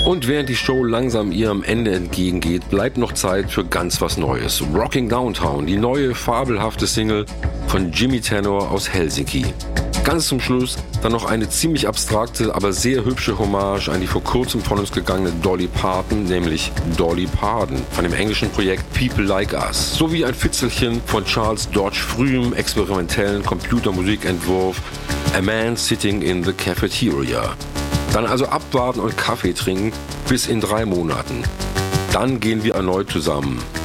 Und während die Show langsam ihrem Ende entgegengeht, bleibt noch Zeit für ganz was Neues. Rocking Downtown, die neue fabelhafte Single von Jimmy Tenor aus Helsinki. Ganz zum Schluss dann noch eine ziemlich abstrakte, aber sehr hübsche Hommage an die vor kurzem von uns gegangene Dolly Parton, nämlich Dolly Parton von dem englischen Projekt People Like Us, sowie ein Fitzelchen von Charles Dodge frühem experimentellen Computermusikentwurf A Man Sitting in the Cafeteria. Dann also abwarten und Kaffee trinken bis in 3 Monaten. Dann gehen wir erneut zusammen.